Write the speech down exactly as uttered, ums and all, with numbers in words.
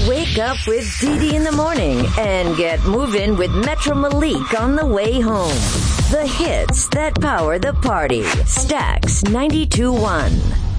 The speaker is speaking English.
Wake up with Dee Dee in the morning and get moving with Metro Malik on the way home. The hits that power the party. Stax ninety-two point one.